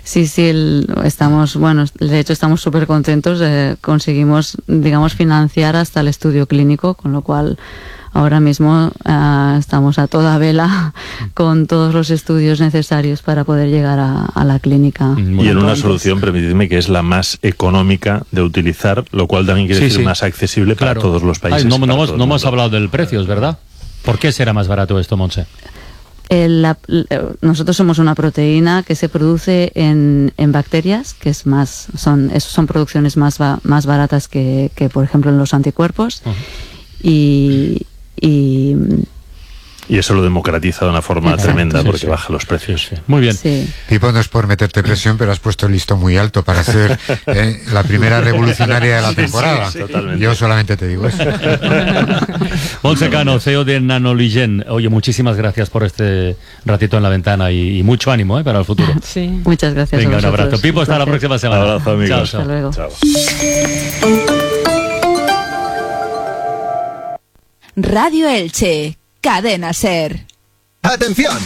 Sí, estamos, bueno, de hecho estamos súper contentos. Conseguimos, digamos, financiar hasta el estudio clínico, con lo cual ahora mismo estamos a toda vela con todos los estudios necesarios para poder llegar a la clínica. Y en una solución, permitidme, que es la más económica de utilizar, lo cual también quiere decir más accesible para todos los países. No hemos hablado del precio, ¿es verdad? ¿Por qué será más barato esto, Montse? Nosotros somos una proteína que se produce en bacterias, que son producciones más baratas que, por ejemplo, en los anticuerpos. Y eso lo democratiza de una forma tremenda, porque baja los precios. Muy bien. Pipo, no es por meterte presión, pero has puesto el listón muy alto para ser la primera revolucionaria de la temporada. Yo solamente te digo eso. Montse Cano, CEO de Nanoligen. Oye, muchísimas gracias por este ratito en la ventana y mucho ánimo para el futuro. Sí. Muchas gracias. Venga, un abrazo. Pipo, hasta la próxima semana. Un abrazo, amigos. Chao. Hasta luego. Chao. Radio Elche, Cadena SER. ¡Atención!